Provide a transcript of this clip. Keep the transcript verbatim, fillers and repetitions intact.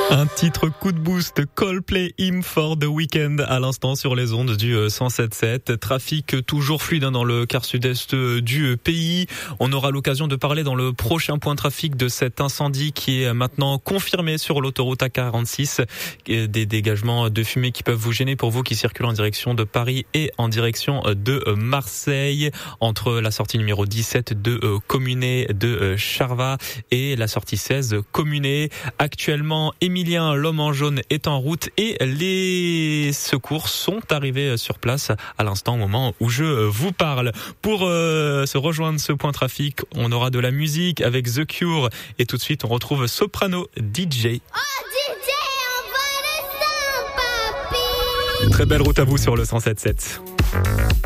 Un titre coup de boost, Coldplay Hymn for the Weekend à l'instant sur les ondes du cent sept sept. Trafic toujours fluide dans le quart sud-est du pays. On aura l'occasion de parler dans le prochain point trafic de cet incendie qui est maintenant confirmé sur l'autoroute A quarante-six. Des dégagements de fumée qui peuvent vous gêner pour vous qui circulez en direction de Paris et en direction de Marseille. Entre la sortie numéro dix-sept de Communé de Charvat et la sortie seize Communé. Actuellement, Emilien, l'homme en jaune, est en route et les secours sont arrivés sur place à l'instant au moment où je vous parle. Pour euh, se rejoindre ce point trafic, on aura de la musique avec The Cure et tout de suite on retrouve Soprano D J. Oh D J, envoie le son, papy. Très belle route à vous sur le cent sept sept.